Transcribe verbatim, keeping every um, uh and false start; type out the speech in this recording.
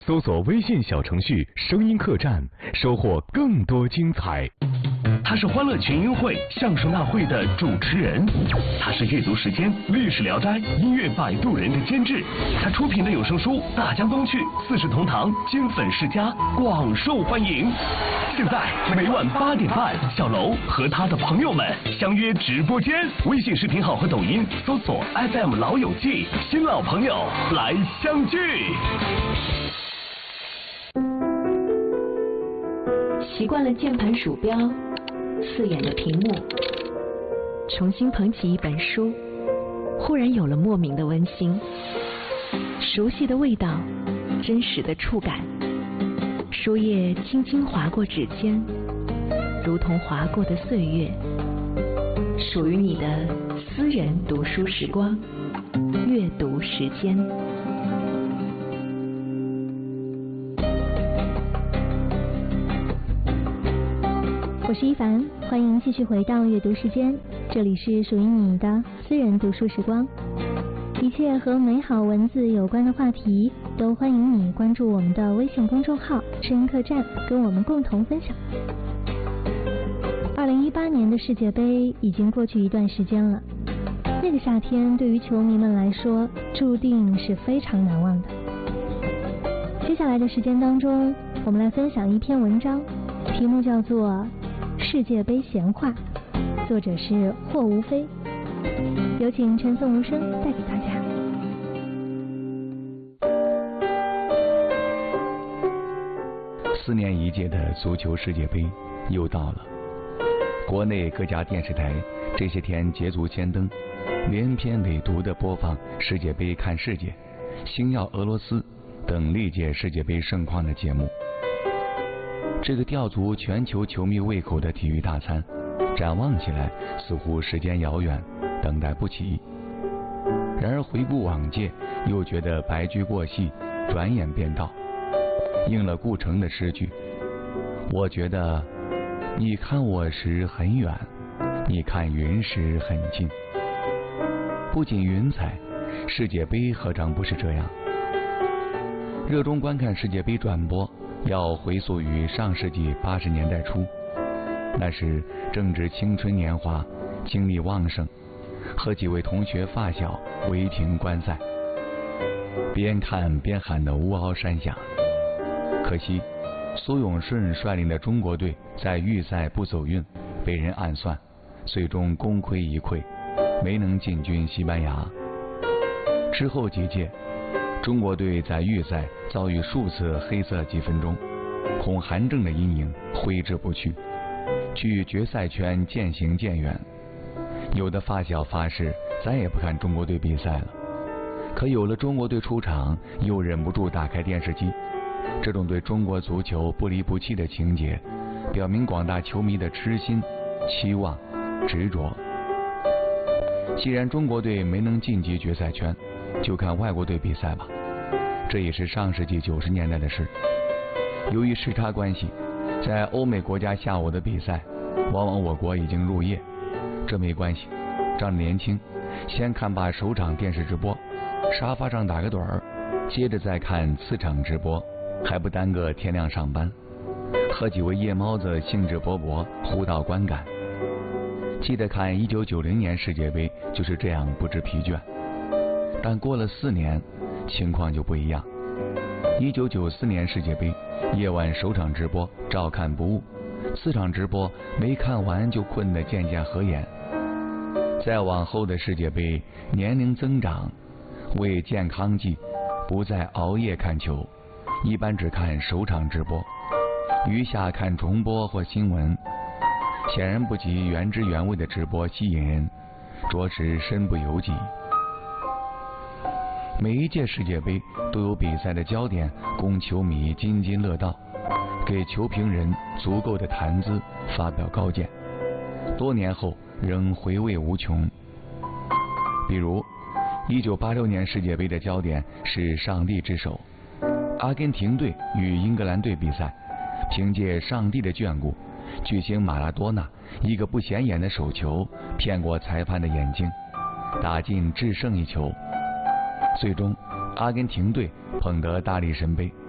搜索微信小程序声音客栈，收获更多精彩。 他是欢乐群英会相声大会的主持人，他是阅读时间历史聊斋音乐摆渡人的监制，他出品的有声书《大江东去》《四世同堂》金粉世家广受欢迎。现在每晚八点半，小楼和他的朋友们相约直播间，微信视频号和抖音搜索 F M 老友记，新老朋友来相聚。 习惯了键盘鼠标刺眼的屏幕，重新捧起一本书，忽然有了莫名的温馨，熟悉的味道，真实的触感，书页轻轻划过指尖，如同划过的岁月，属于你的私人读书时光，阅读时间。 我是一凡，欢迎继续回到阅读时间，这里是属于你的私人读书时光。一切和美好文字有关的话题，都欢迎你关注我们的微信公众号声音客栈，跟我们共同分享。二零一八年的世界杯已经过去一段时间了，那个夏天对于球迷们来说，注定是非常难忘的。接下来的时间当中，我们来分享一篇文章，题目叫做世界杯闲话，作者是霍无非。有请陈颂无声带给大家。 四年一届的足球世界杯又到了，国内各家电视台这些天捷足先登，连篇累牍地播放世界杯看世界、星耀俄罗斯等历届世界杯盛况的节目。这个吊足全球球迷胃口的体育大餐，展望起来似乎时间遥远，等待不起。然而回顾往届，又觉得白驹过隙，转眼便到，应了顾城的诗句：我觉得你看我时很远，你看云时很近。不仅云彩，世界杯何尝不是这样？热衷观看世界杯转播，要回溯于上世纪八十年代初，那时正值青春年华，精力旺盛，和几位同学发小围亭观赛，边看边喊得乌嗷山响。可惜苏永顺率领的中国队在预赛不走运，被人暗算，最终功亏一篑，没能进军西班牙。之后几届中国队在预赛遭遇数次黑色几分钟，恐韩正的阴影挥之不去，距决赛圈渐行渐远。有的发小发誓再也不看中国队比赛了，可有了中国队出场，又忍不住打开电视机。这种对中国足球不离不弃的情节，表明广大球迷的痴心、期望、执着。既然中国队没能晋级决赛圈，就看外国队比赛吧，这也是上世纪九十年代的事。由于时差关系，在欧美国家下午的比赛，往往我国已经入夜。这没关系，仗着年轻，先看罢首场电视直播，沙发上打个盹儿，接着再看次场直播，还不耽搁天亮上班。和几位夜猫子兴致勃勃，互道观感。记得看一九九零年世界杯就是这样不知疲倦。但过了四年，情况就不一样。一九九四年世界杯夜晚首场直播照看不误，四场直播没看完就困得渐渐合眼。再往后的世界杯年龄增长，为健康计，不再熬夜看球，一般只看首场直播，余下看重播或新闻，显然不及原汁原味的直播吸引人，着实身不由己。每一届世界杯都有比赛的焦点供球迷津津乐道，给球评人足够的谈资发表高见，多年后仍回味无穷。比如一九八六年世界杯的焦点是上帝之手，阿根廷队与英格兰队比赛，凭借上帝的眷顾，巨星马拉多纳一个不显眼的手球骗过裁判的眼睛，打进制胜一球。最终阿根廷队捧得大力神杯，